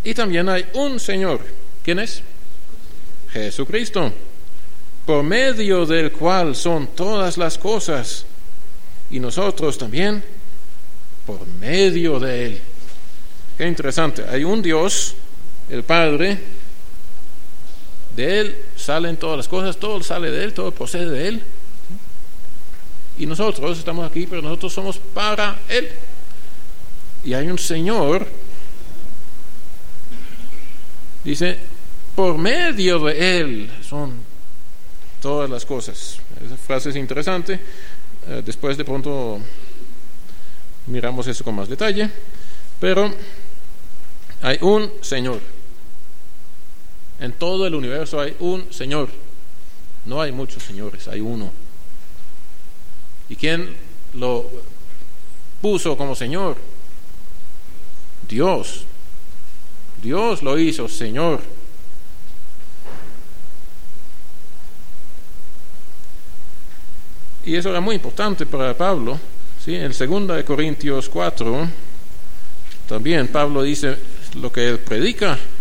Y también hay un Señor. ¿Quién es? Jesucristo, por medio del cual son todas las cosas, y nosotros también por medio de Él. Qué interesante. Hay un Dios, el Padre, de Él salen todas las cosas, todo sale de Él, todo procede de Él. Y nosotros estamos aquí, pero nosotros somos para Él. Y hay un Señor, dice, por medio de Él son todas las cosas. Esa frase es interesante. Después de pronto miramos eso con más detalle. Pero hay un Señor. En todo el universo hay un Señor. No hay muchos señores, hay uno. ¿Y quién lo puso como Señor? Dios. Dios lo hizo Señor. Y eso era muy importante para Pablo. ¿Sí? En 2 Corintios 4, también Pablo dice lo que él predica